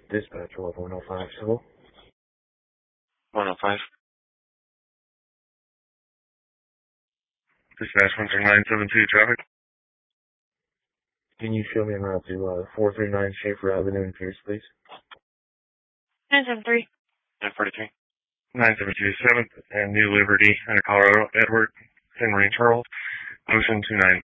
Dispatch 105 Civil. 105. Dispatch 13972 traffic. Can you show me en route to 439 Schaefer Avenue in Pierce, please? 973. 943. 972 7th and New Liberty, Colorado, Edward, Henry, Charles, Ocean 29.